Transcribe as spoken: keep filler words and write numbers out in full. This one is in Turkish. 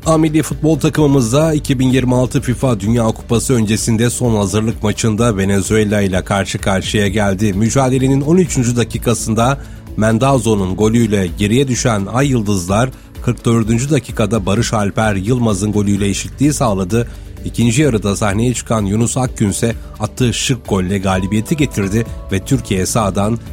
A milli futbol takımımızda iki bin yirmi altı FIFA Dünya Kupası öncesinde son hazırlık maçında Venezuela ile karşı karşıya geldi. Mücadelenin on üçüncü dakikasında Mendazo'nun golüyle geriye düşen Ay Yıldızlar kırk dördüncü dakikada Barış Alper Yılmaz'ın golüyle eşitliği sağladı. İkinci yarıda sahneye çıkan Yunus Akgün ise attığı şık golle galibiyeti getirdi ve Türkiye sahadan